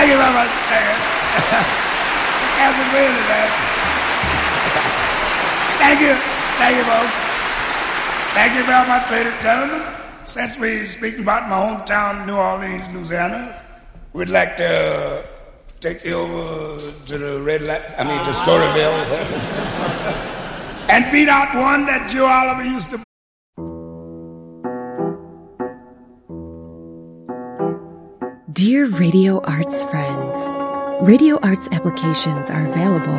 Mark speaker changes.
Speaker 1: Thank you very much. Captain Willie there. Thank you. Thank you, folks. Thank you very much, ladies and gentlemen. Since we're speaking about my hometown, New Orleans, Louisiana, we'd like to take you over to the to Storyville, and beat out one that Joe Oliver used to.
Speaker 2: Dear Radio Arts friends, Radio Arts applications are available